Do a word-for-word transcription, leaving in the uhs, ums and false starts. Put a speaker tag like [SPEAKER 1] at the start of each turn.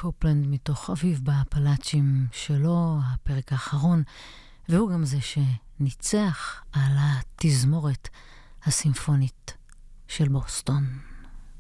[SPEAKER 1] קופלנד מתוך אביב בפלאצ'ים שלו, הפרק האחרון, והוא גם זה שניצח על התזמורת הסימפונית של בוסטון.